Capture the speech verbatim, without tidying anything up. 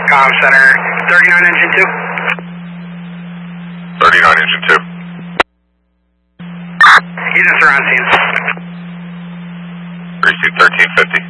Com Center, thirty-nine engine two. thirty-nine engine two. He's in surround scenes. Receive thirteen fifty.